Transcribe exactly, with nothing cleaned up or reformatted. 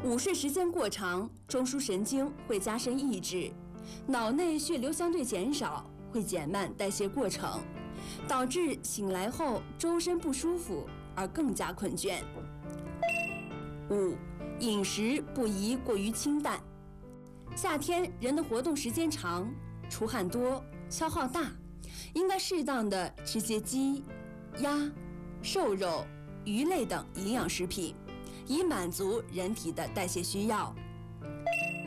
午睡时间过长，中枢神经会加深抑制，脑内血流相对减少，会减慢代谢过程，导致醒来后周身不舒服而更加困倦。五、饮食不宜过于清淡。夏天人的活动时间长，出汗多，消耗大，应该适当的吃些鸡、鸭、瘦肉、鱼类等营养食品，以满足人体的代谢需要。